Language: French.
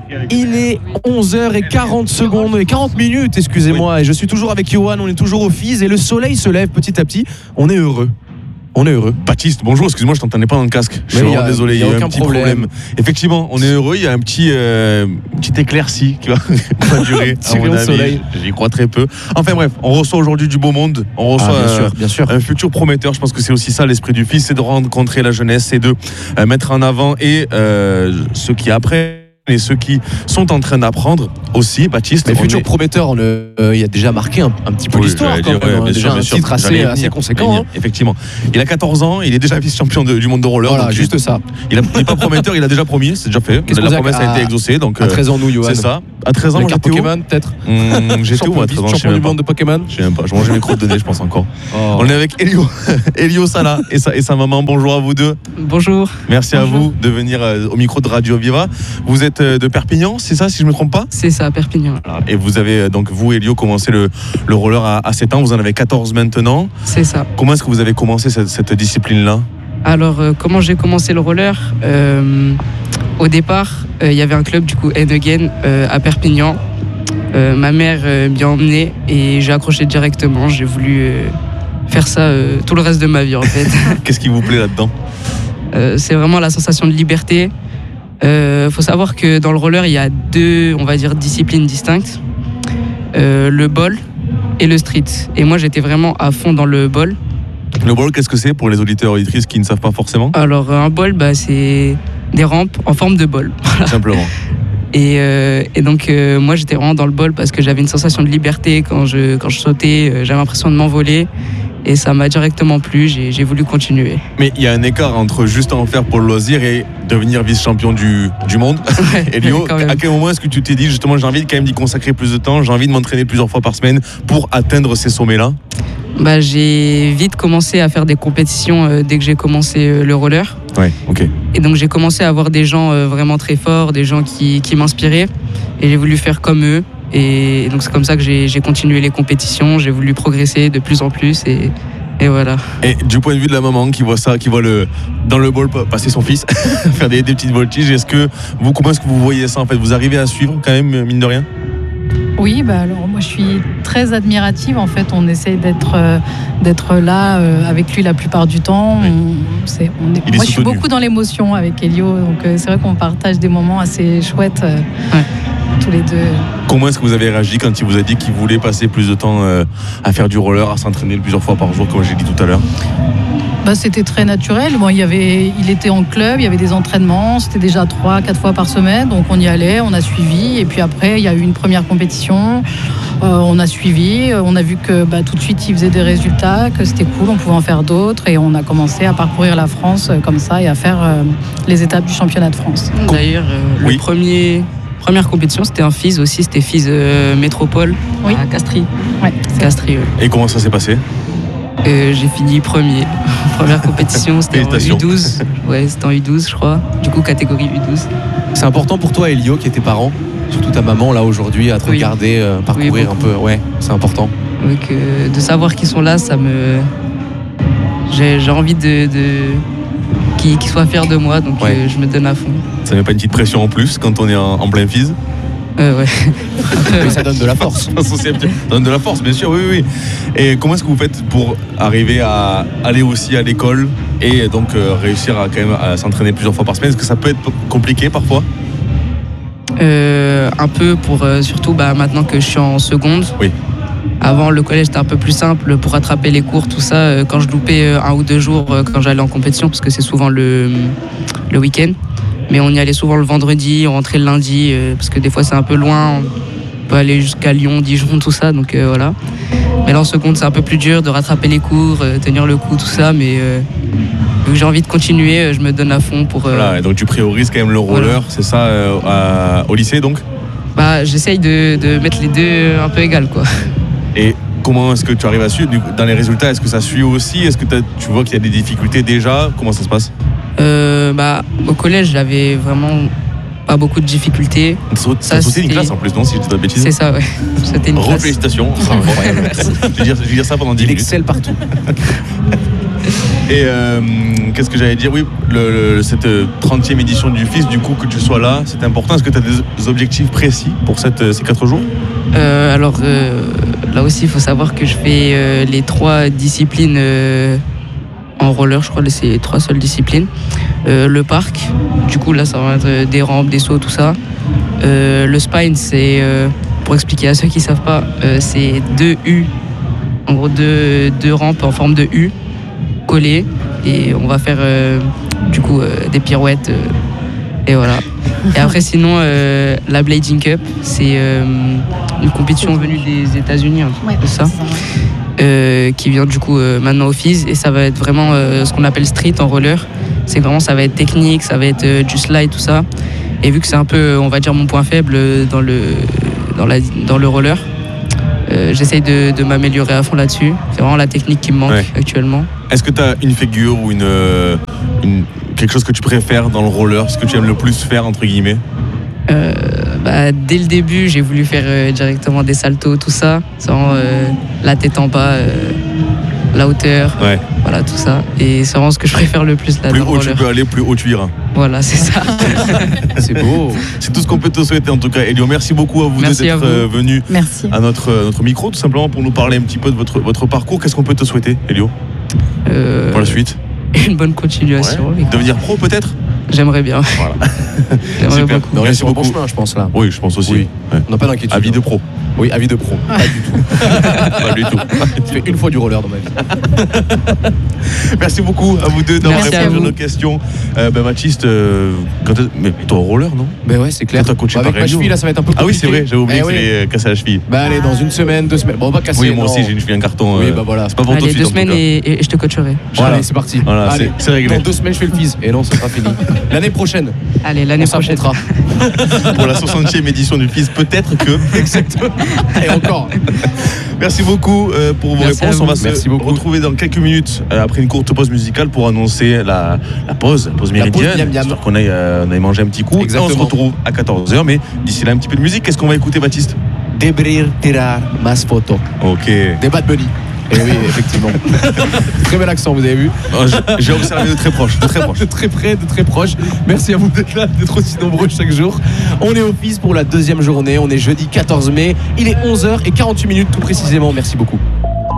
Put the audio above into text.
Il est 11h40 et 40 minutes, excusez-moi, et je suis toujours avec Johan, on est toujours au FIS et le soleil se lève petit à petit, on est heureux. Baptiste, bonjour, excuse-moi, je t'entendais pas dans le casque. Je suis vraiment désolé, il y a eu un petit problème. Effectivement, on est heureux, il y a un petit éclaircie qui va durer, à mon avis. J'y crois très peu. Enfin bref, on reçoit aujourd'hui du beau monde, on reçoit bien sûr. Un futur prometteur. Je pense que c'est aussi ça l'esprit du FIS, c'est de rencontrer la jeunesse, c'est de mettre en avant et ceux qui apprennent et ceux qui sont en train d'apprendre aussi, Baptiste. Mais futur prometteur, il a déjà marqué un petit peu l'histoire, déjà un titre assez conséquent. Effectivement. Il a 14 ans, il est déjà vice-champion du monde de roller. Voilà, juste ça. Il n'est pas prometteur, il a déjà promis, c'est déjà fait. La promesse a été exaucée. Donc, à 13 ans, nous, Johan. C'est ça. À 13 ans, moi, j'étais Pokémon, peut-être. J'étais où à 13 ans? Champion du monde de Pokémon? Je sais même pas. Je mangeais mes crottes de nez, je pense encore. On est avec Elio Sala et sa maman. Bonjour à vous deux. Bonjour. Merci à vous de venir au micro de Radio Viva. Vous êtes de Perpignan, c'est ça, si je ne me trompe pas? C'est ça, Perpignan. Et vous avez donc, vous, Elio, commencé le roller à 7 ans, vous en avez 14 maintenant. C'est ça. Comment est-ce que vous avez commencé cette discipline-là? Alors, comment j'ai commencé le roller? Au départ, il y avait un club, du coup, End Again, à Perpignan. Ma mère m'y a emmené et j'ai accroché directement. J'ai voulu faire ça tout le reste de ma vie, en fait. Qu'est-ce qui vous plaît là-dedans? C'est vraiment la sensation de liberté. Faut savoir que dans le roller, il y a deux, on va dire, disciplines distinctes. Le ball et le street. Et moi, j'étais vraiment à fond dans le ball. Le ball, qu'est-ce que c'est pour les auditeurs et auditrices qui ne savent pas forcément? Alors, un ball, c'est des rampes en forme de ball. Simplement. Et donc, moi, j'étais vraiment dans le ball parce que j'avais une sensation de liberté quand je sautais. J'avais l'impression de m'envoler. Et ça m'a directement plu, j'ai voulu continuer. Mais il y a un écart entre juste en faire pour le loisir et devenir vice-champion du monde. Elio, à quel moment est-ce que tu t'es dit justement j'ai envie quand même d'y consacrer plus de temps, j'ai envie de m'entraîner plusieurs fois par semaine pour atteindre ces sommets-là? J'ai vite commencé à faire des compétitions dès que j'ai commencé le roller. Ouais, ok. Et donc j'ai commencé à avoir des gens vraiment très forts, des gens qui m'inspiraient. Et j'ai voulu faire comme eux. Et donc c'est comme ça que j'ai continué les compétitions, j'ai voulu progresser de plus en plus et voilà. Et du point de vue de la maman qui voit ça, qui voit dans le ball passer son fils, faire des petites voltiges, comment est-ce que vous voyez ça en fait? Vous arrivez à suivre quand même, mine de rien? Oui, alors moi je suis très admirative en fait, on essaie d'être là avec lui la plupart du temps. Oui. Moi je suis beaucoup dans l'émotion avec Elio, donc c'est vrai qu'on partage des moments assez chouettes. Ouais. Tous les deux. Comment est-ce que vous avez réagi quand il vous a dit qu'il voulait passer plus de temps à faire du roller, à s'entraîner plusieurs fois par jour, comme j'ai dit tout à l'heure? C'était très naturel. Il était en club, il y avait des entraînements, c'était déjà 3-4 fois par semaine, donc on y allait, on a suivi. Et puis après, il y a eu une première compétition, on a suivi, on a vu que tout de suite, il faisait des résultats, que c'était cool, on pouvait en faire d'autres. Et on a commencé à parcourir la France comme ça et à faire les étapes du championnat de France. D'ailleurs, première compétition, c'était un FIS aussi, c'était FIS Métropole à Castries. Ouais, Castries. Et comment ça s'est passé? J'ai fini premier. Première compétition, c'était en U12. Ouais, c'était en U12, je crois. Du coup, catégorie U12. C'est important pour toi, Elio, qui est tes parents, surtout ta maman là aujourd'hui, à te regarder parcourir un peu. Ouais, c'est important. Donc, de savoir qu'ils sont là, j'ai envie qu'ils soient fiers de moi, donc je me donne à fond. Ça met pas une petite pression en plus quand on est en plein FIS? Ouais. Mais ça donne de la force. Ça donne de la force, bien sûr, oui. Et comment est-ce que vous faites pour arriver à aller aussi à l'école et donc réussir à quand même à s'entraîner plusieurs fois par semaine? Est-ce que ça peut être compliqué parfois? Un peu surtout maintenant que je suis en seconde. Oui. Avant, le collège était un peu plus simple pour rattraper les cours, tout ça. Quand je loupais 1 ou 2 jours quand j'allais en compétition, parce que c'est souvent le week-end. Mais on y allait souvent le vendredi, on rentrait le lundi, parce que des fois c'est un peu loin. On peut aller jusqu'à Lyon, Dijon, tout ça, donc voilà. Mais là en seconde, c'est un peu plus dur de rattraper les cours, tenir le coup, tout ça. Mais vu que j'ai envie de continuer, je me donne à fond pour... Voilà, donc tu priorises quand même le roller, voilà. C'est ça, au lycée donc? J'essaye de mettre les deux un peu égales, quoi. Et comment est-ce que tu arrives à suivre? Dans les résultats, est-ce que ça suit aussi? Est-ce que tu vois qu'il y a des difficultés déjà? Comment ça se passe? Au collège, j'avais vraiment pas beaucoup de difficultés. Ça sauté une classe en plus, non? Si je dis pas de bêtises. C'est ça, ouais. C'était une classe. Félicitations, c'est incroyable. Je vais dire ça pendant 10 minutes. Il excelle partout. Et qu'est-ce que j'allais dire? Oui, cette 30e édition du FIS, du coup, que tu sois là, c'est important. Est-ce que tu as des objectifs précis pour ces 4 jours? Alors, là aussi, il faut savoir que je fais les 3 disciplines en roller, je crois que c'est les 3 seules disciplines. Le parc, du coup, là, ça va être des rampes, des sauts, tout ça. Le spine, c'est, pour expliquer à ceux qui ne savent pas, c'est 2 U, en gros 2 rampes en forme de U collées, et on va faire du coup des pirouettes, et voilà. Et après, sinon, la Blading Cup, c'est une compétition venue des États-Unis, c'est ça, qui vient du coup maintenant au FIS, et ça va être vraiment ce qu'on appelle street en roller. C'est vraiment, ça va être technique, ça va être du slide, tout ça. Et vu que c'est un peu, on va dire, mon point faible dans le roller, j'essaye de m'améliorer à fond là-dessus. C'est vraiment la technique qui me manque actuellement. Est-ce que tu as une figure ou quelque chose que tu préfères dans le roller, ce que tu aimes le plus faire, entre guillemets? Dès le début, j'ai voulu faire directement des saltos, tout ça, sans la tête en bas, la hauteur, voilà, tout ça. Et c'est vraiment ce que je préfère le plus là. Plus haut tu peux aller, plus haut tu iras. Voilà, c'est ça. C'est beau. C'est tout ce qu'on peut te souhaiter en tout cas. Elio, merci beaucoup à vous deux d'être venus à notre micro, tout simplement pour nous parler un petit peu de votre parcours. Qu'est-ce qu'on peut te souhaiter, Elio, pour la suite? Une bonne continuation. Devenir pro peut-être? J'aimerais bien. Voilà. J'aimerais beaucoup. On est sur le bon chemin, je pense là. Oui, je pense aussi. Oui. On n'a pas d'inquiétude. Avis de pro. Oui, avis de pro. Pas du tout. Pas du tout. Je fais une fois du roller dans ma vie. Merci beaucoup à vous deux d'avoir répondu à nos questions. Baptiste, mais toi au roller, non? Ben ouais, c'est clair. Quand t'as coaché avec ma cheville, là, ça va être un peu compliqué. Ah oui, c'est vrai, j'avais oublié que c'est cassé la cheville. Bah allez, dans 1 semaine, 2 semaines. Bon, on va casser. Oui, moi aussi, j'ai une cheville en carton. Oui, bah voilà. C'est pas pour tout de suite. 2 semaines et je te coacherai. Voilà, c'est parti. Voilà, c'est réglé. Dans 2 semaines, je fais le FIS. Et non, c'est pas fini. L'année prochaine. Allez, l'année prochaine. Pour la 60e édition du FIS, peut-être que. Exactement. Et encore. Merci beaucoup pour vos réponses. On va se retrouver dans quelques minutes après une courte pause musicale pour annoncer la pause méridienne. J'espère qu'on aille manger un petit coup. Et on se retrouve à 14h. Mais d'ici là, un petit peu de musique. Qu'est-ce qu'on va écouter, Baptiste? Debrir tirar más foto. Ok. Des Bad Bunny. Et oui, effectivement. Très bel accent, vous avez vu. J'ai observé de très proche. De très proche. De très près, de très proche. Merci à vous d'être là, d'être aussi nombreux chaque jour. On est au FIS pour la 2e journée. On est jeudi 14 mai. Il est 11h48 tout précisément. Merci beaucoup.